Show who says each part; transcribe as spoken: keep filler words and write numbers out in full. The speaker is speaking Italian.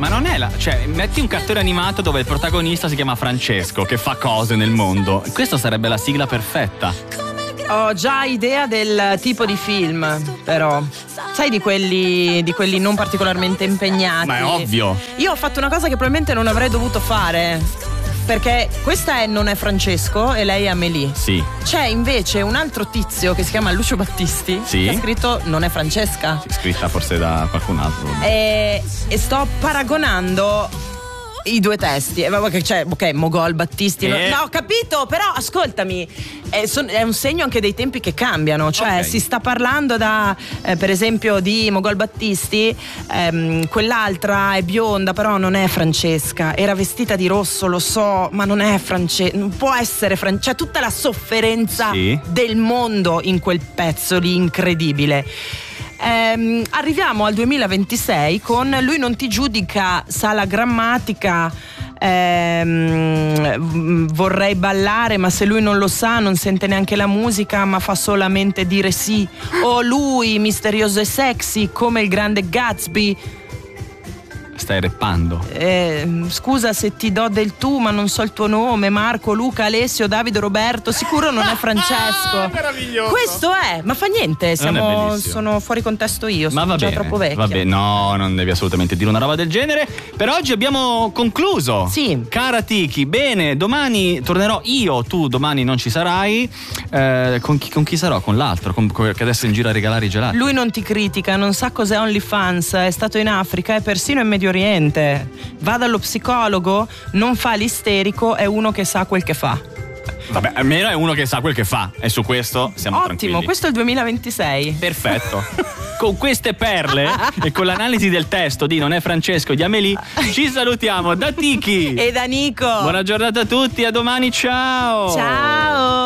Speaker 1: Ma non è la. Cioè, metti un cartone animato dove il protagonista si chiama Francesco, che fa cose nel mondo. Questa sarebbe la sigla perfetta.
Speaker 2: Ho già idea del tipo di film, però. Sai, di quelli di quelli non particolarmente impegnati.
Speaker 1: Ma è ovvio.
Speaker 2: Io ho fatto una cosa che probabilmente non avrei dovuto fare, perché questa è Non è Francesco e lei è Amélie.
Speaker 1: Sì.
Speaker 2: C'è invece un altro tizio che si chiama Lucio Battisti,
Speaker 1: sì,
Speaker 2: che ha scritto Non è Francesca.
Speaker 1: Sì, scritta forse da qualcun altro.
Speaker 2: E, e sto paragonando i due testi. Cioè, ok, Mogol, Battisti.
Speaker 1: Eh.
Speaker 2: No, ho capito, però ascoltami. È, son, è un segno anche dei tempi che cambiano. Cioè, okay, si sta parlando da, eh, per esempio, di Mogol Battisti. Ehm, quell'altra è bionda, però non è Francesca. Era vestita di rosso, lo so, ma non è Francesca. Non può essere Francesca. C'è tutta la sofferenza, sì, del mondo in quel pezzo lì incredibile. Ehm, arriviamo al duemilaventisei con Lui non ti giudica, sa la grammatica, ehm, vorrei ballare ma se lui non lo sa non sente neanche la musica ma fa solamente dire sì, o lui misterioso e sexy come il grande Gatsby.
Speaker 1: Stai rappando.
Speaker 2: Eh, scusa se ti do del tu ma non so il tuo nome. Marco, Luca, Alessio, Davide, Roberto. Sicuro non è Francesco.
Speaker 1: Ah, meraviglioso.
Speaker 2: Questo è, ma fa niente, siamo, sono fuori contesto io, sono
Speaker 1: ma va
Speaker 2: già
Speaker 1: bene,
Speaker 2: troppo vecchia.
Speaker 1: Va bene, no, non devi assolutamente dire una roba del genere. Per oggi abbiamo concluso.
Speaker 2: Sì.
Speaker 1: Cara Tiki, bene, domani tornerò io, tu domani non ci sarai. Eh, con, chi, con chi sarò? Con l'altro, con, con, che adesso è in giro a regalare i gelati.
Speaker 2: Lui non ti critica, non sa cos'è OnlyFans, è stato in Africa e persino in Medio Oriente. Va dallo psicologo, non fa l'isterico, è uno che sa quel che fa.
Speaker 1: Vabbè, almeno è uno che sa quel che fa e su questo siamo
Speaker 2: Ottimo,
Speaker 1: tranquilli.
Speaker 2: questo è il duemilaventisei.
Speaker 1: Perfetto. Con queste perle e con l'analisi del testo di Non è Francesco di Amélie ci salutiamo da Tiki
Speaker 2: e da Nico.
Speaker 1: Buona giornata a tutti, a domani, ciao.
Speaker 2: Ciao.